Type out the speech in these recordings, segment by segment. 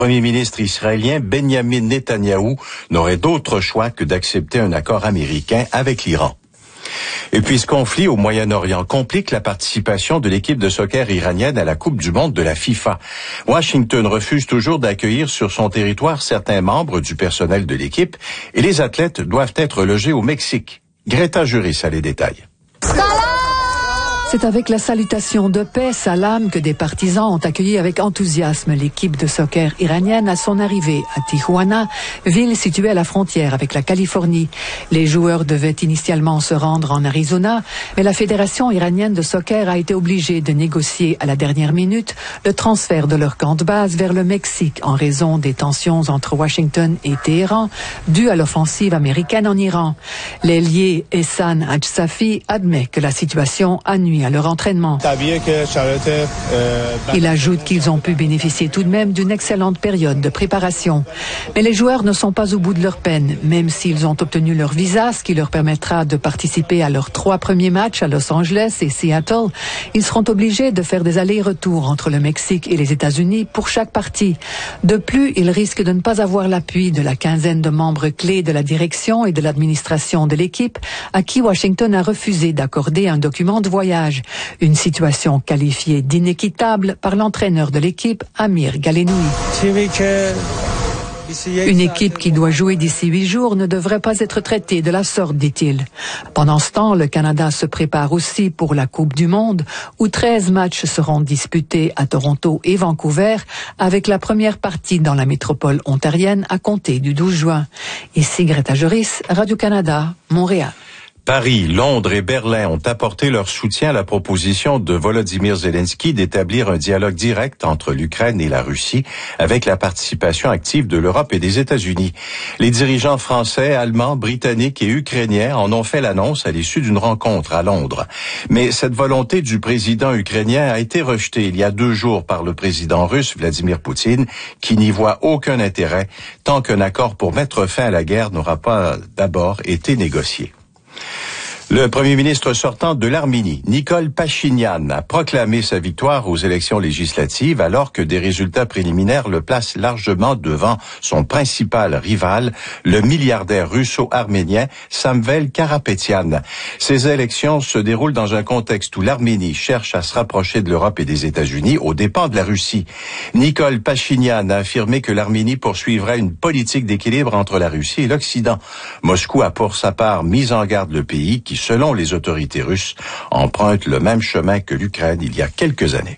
Le Premier ministre israélien Benjamin Netanyahou n'aurait d'autre choix que d'accepter un accord américain avec l'Iran. Et puis ce conflit au Moyen-Orient complique la participation de l'équipe de soccer iranienne à la Coupe du monde de la FIFA. Washington refuse toujours d'accueillir sur son territoire certains membres du personnel de l'équipe et les athlètes doivent être logés au Mexique. Greta Juris a les détails. C'est avec la salutation de paix, salam, que des partisans ont accueilli avec enthousiasme l'équipe de soccer iranienne à son arrivée à Tijuana, ville située à la frontière avec la Californie. Les joueurs devaient initialement se rendre en Arizona, mais la Fédération iranienne de soccer a été obligée de négocier à la dernière minute le transfert de leur camp de base vers le Mexique en raison des tensions entre Washington et Téhéran, dues à l'offensive américaine en Iran. L'ailier Ehsan Hajsafi admet que la situation a nui à leur entraînement. Il ajoute qu'ils ont pu bénéficier tout de même d'une excellente période de préparation. Mais les joueurs ne sont pas au bout de leur peine, même s'ils ont obtenu leur visa, ce qui leur permettra de participer à leurs 3 premiers matchs à Los Angeles et Seattle. Ils seront obligés de faire des allers-retours entre le Mexique et les États-Unis pour chaque partie. De plus, ils risquent de ne pas avoir l'appui de la quinzaine de membres clés de la direction et de l'administration de l'équipe, à qui Washington a refusé d'accorder un document de voyage. Une situation qualifiée d'inéquitable par l'entraîneur de l'équipe, Amir Galenoui. Une équipe qui doit jouer d'ici 8 jours ne devrait pas être traitée de la sorte, dit-il. Pendant ce temps, le Canada se prépare aussi pour la Coupe du monde, où 13 matchs seront disputés à Toronto et Vancouver, avec la première partie dans la métropole ontarienne à compter du 12 juin. Ici Greta Juris, Radio-Canada, Montréal. Paris, Londres et Berlin ont apporté leur soutien à la proposition de Volodymyr Zelensky d'établir un dialogue direct entre l'Ukraine et la Russie avec la participation active de l'Europe et des États-Unis. Les dirigeants français, allemands, britanniques et ukrainiens en ont fait l'annonce à l'issue d'une rencontre à Londres. Mais cette volonté du président ukrainien a été rejetée il y a 2 jours par le président russe Vladimir Poutine, qui n'y voit aucun intérêt tant qu'un accord pour mettre fin à la guerre n'aura pas d'abord été négocié. Le premier ministre sortant de l'Arménie, Nikol Pachinian, a proclamé sa victoire aux élections législatives alors que des résultats préliminaires le placent largement devant son principal rival, le milliardaire russo-arménien Samvel Karapetyan. Ces élections se déroulent dans un contexte où l'Arménie cherche à se rapprocher de l'Europe et des États-Unis aux dépens de la Russie. Nikol Pachinian a affirmé que l'Arménie poursuivrait une politique d'équilibre entre la Russie et l'Occident. Moscou a pour sa part mis en garde le pays qui, selon les autorités russes, emprunte le même chemin que l'Ukraine il y a quelques années.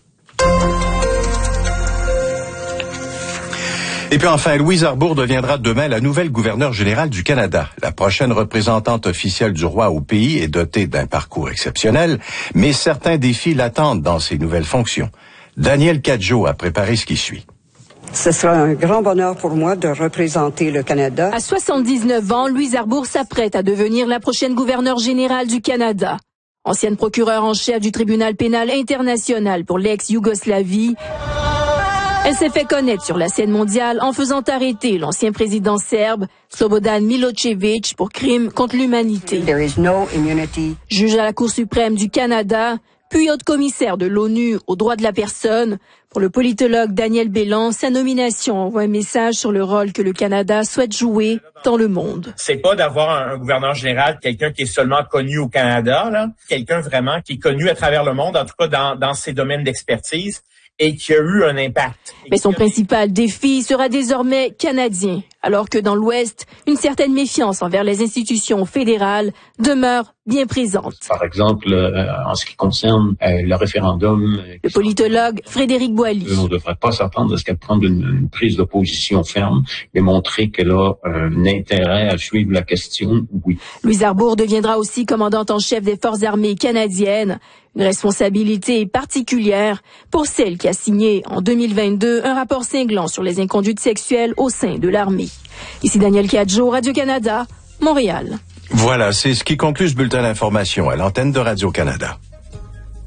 Et puis enfin, Louise Arbour deviendra demain la nouvelle gouverneure générale du Canada. La prochaine représentante officielle du roi au pays est dotée d'un parcours exceptionnel, mais certains défis l'attendent dans ses nouvelles fonctions. Daniel Cadjo a préparé ce qui suit. Ce sera un grand bonheur pour moi de représenter le Canada. À 79 ans, Louise Arbour s'apprête à devenir la prochaine gouverneure générale du Canada. Ancienne procureure en chef du tribunal pénal international pour l'ex-Yougoslavie, elle s'est fait connaître sur la scène mondiale en faisant arrêter l'ancien président serbe Slobodan Milošević pour crimes contre l'humanité. Juge à la Cour suprême du Canada, puis haute commissaire de l'ONU aux droits de la personne, pour le politologue Daniel Bélan, sa nomination envoie un message sur le rôle que le Canada souhaite jouer dans le monde. C'est pas d'avoir un gouverneur général, quelqu'un qui est seulement connu au Canada, là, quelqu'un vraiment qui est connu à travers le monde, en tout cas dans ses domaines d'expertise, et qui a eu un impact. Mais son principal défi sera désormais canadien, alors que dans l'Ouest, une certaine méfiance envers les institutions fédérales demeure bien présente. Par exemple, en ce qui concerne le référendum... Le politologue Frédéric Boilly. On ne devrait pas s'attendre à ce qu'elle prenne une prise de position ferme, mais montrer qu'elle a un intérêt à suivre la question, oui. Louise Arbour deviendra aussi commandante en chef des Forces armées canadiennes, une responsabilité particulière pour celle qui a signé en 2022 un rapport cinglant sur les inconduites sexuelles au sein de l'armée. Ici Daniel Cadjo, Radio-Canada, Montréal. Voilà, c'est ce qui conclut ce bulletin d'information à l'antenne de Radio-Canada.